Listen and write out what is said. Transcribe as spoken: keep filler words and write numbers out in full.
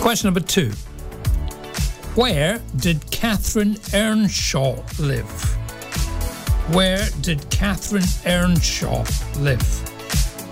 Question number two. Where did Catherine Earnshaw live? Where did Catherine Earnshaw live?